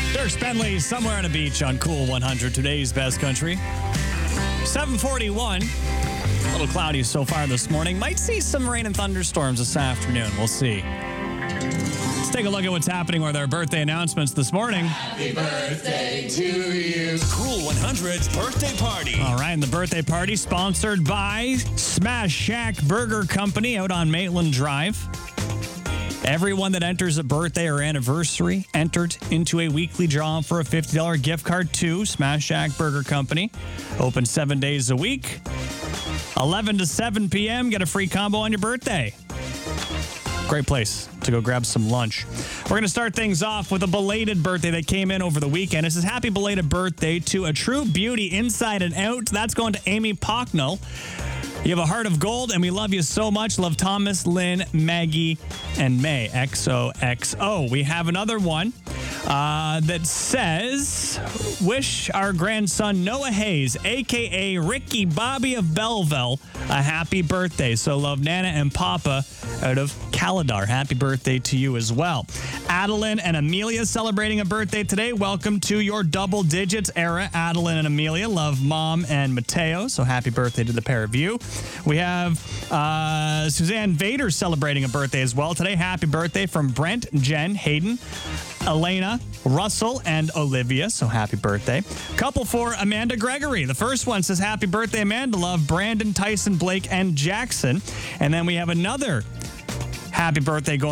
Dirk Bentley, somewhere on a beach on Cool 100, today's best country. 7:41. A little cloudy so far this morning. Might see some rain and thunderstorms this afternoon. We'll see. Let's take a look at what's happening with our birthday announcements this morning. Happy birthday to you. Cool 100's birthday party. All right, and the birthday party sponsored by Smash Shack Burger Company out on Maitland Drive. Everyone that enters a birthday or anniversary entered into a weekly draw for a $50 gift card to Smash Shack Burger Company. Open 7 days a week. 11 to 7 p.m. Get a free combo on your birthday. Great place to go grab some lunch. We're going to start things off with a belated birthday that came in over the weekend. It says, happy belated birthday to a true beauty inside and out. That's going to Amy Pocknell. You have a heart of gold, and we love you so much. Love Thomas, Lynn, Maggie, and May. XOXO. We have another one that says, wish our grandson Noah Hayes, a.k.a. Ricky Bobby of Belleville, a happy birthday. So love Nana and Papa out of Calidar. Happy birthday to you as well. Adeline and Amelia celebrating a birthday today. Welcome to your double digits era, Adeline and Amelia. Love Mom and Mateo. So happy birthday to the pair of you. We have Suzanne Vader celebrating a birthday as well today. Happy birthday from Brent, Jen, Hayden, Elena, Russell, and Olivia. So happy birthday. Couple for Amanda Gregory. The first one says, happy birthday, Amanda. Love Brandon, Tyson, Blake, and Jackson. And then we have another happy birthday going